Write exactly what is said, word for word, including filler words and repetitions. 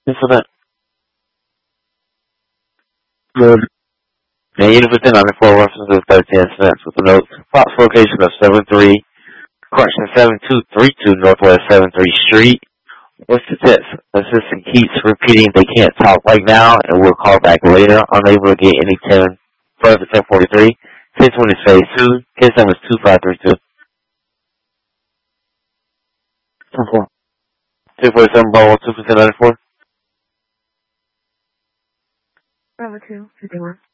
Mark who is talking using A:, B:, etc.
A: for that. Good. And unit within ninety-four references of thirteen cents with the notes. Fox location of seven three, correction seven two three two Northwest seven three Street. What's the test? Assistant keeps repeating they can't talk right now and we'll call back later. Unable to get any ten further ten forty-three. Case one is phase two. Case number is two five three two. two forty-seven Bravo two percent ninety-four.
B: Bravo two, fifty-one.